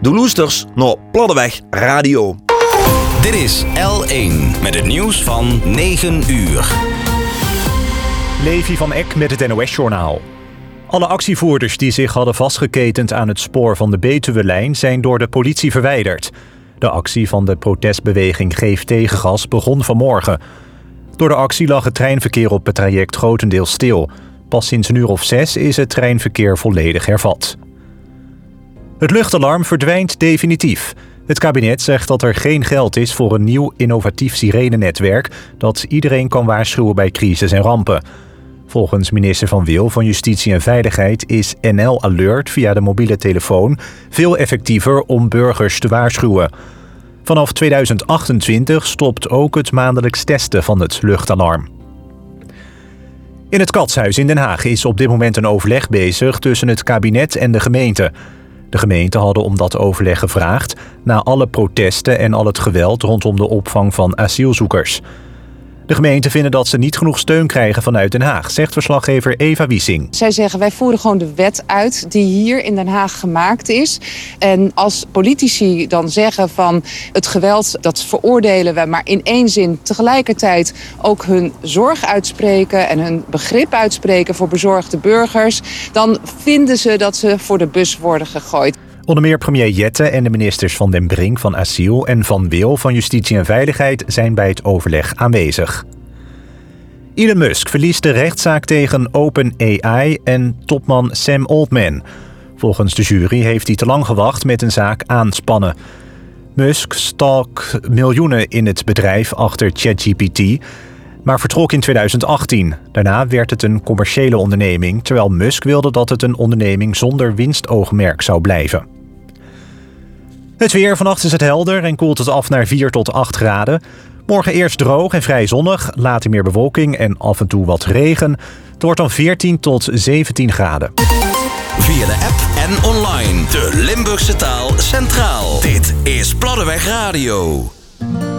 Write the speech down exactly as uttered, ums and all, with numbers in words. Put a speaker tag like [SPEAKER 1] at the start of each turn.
[SPEAKER 1] De loesters naar Platteweg Radio.
[SPEAKER 2] Dit is L één met het nieuws van negen uur.
[SPEAKER 3] Levi van Eck met het N O S-journaal. Alle actievoerders die zich hadden vastgeketend aan het spoor van de Betuwe-lijn zijn door de politie verwijderd. De actie van de protestbeweging Geef Tegengas begon vanmorgen. Door de actie lag het treinverkeer op het traject grotendeels stil. Pas sinds een uur of zes is het treinverkeer volledig hervat. Het luchtalarm verdwijnt definitief. Het kabinet zegt dat er geen geld is voor een nieuw innovatief sirenenetwerk dat iedereen kan waarschuwen bij crisis en rampen. Volgens minister Van Wil van Justitie en Veiligheid is N L Alert via de mobiele telefoon veel effectiever om burgers te waarschuwen. Vanaf tweeduizend achtentwintig stopt ook het maandelijks testen van het luchtalarm. In het Katshuis in Den Haag is op dit moment een overleg bezig tussen het kabinet en de gemeente. De gemeenten hadden om dat overleg gevraagd na alle protesten en al het geweld rondom de opvang van asielzoekers. De gemeenten vinden dat ze niet genoeg steun krijgen vanuit Den Haag, zegt verslaggever Eva Wiesing.
[SPEAKER 4] Zij zeggen, wij voeren gewoon de wet uit die hier in Den Haag gemaakt is. En als politici dan zeggen van het geweld, dat veroordelen we, maar in één zin tegelijkertijd ook hun zorg uitspreken en hun begrip uitspreken voor bezorgde burgers, dan vinden ze dat ze voor de bus worden gegooid.
[SPEAKER 3] Onder meer premier Jette en de ministers Van den Brink van Asiel en Van Wil van Justitie en Veiligheid zijn bij het overleg aanwezig. Elon Musk verliest de rechtszaak tegen OpenAI en topman Sam Altman. Volgens de jury heeft hij te lang gewacht met een zaak aanspannen. Musk stak miljoenen in het bedrijf achter ChatGPT, maar vertrok in tweeduizend achttien. Daarna werd het een commerciële onderneming, terwijl Musk wilde dat het een onderneming zonder winstoogmerk zou blijven. Het weer, vannacht is het helder en koelt het af naar vier tot acht graden. Morgen eerst droog en vrij zonnig, later meer bewolking en af en toe wat regen. Het wordt dan veertien tot zeventien graden.
[SPEAKER 2] Via de app en online. De Limburgse taal centraal. Dit is Platteweg Radio.